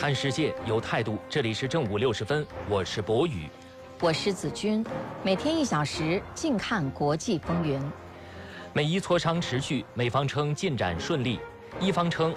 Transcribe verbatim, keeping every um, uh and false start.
看世界有态度，这里是正午六十分，我是博宇， 我是子君，每天一小时，静看国际风云。 美伊磋商持续，美方称进展顺利，伊方称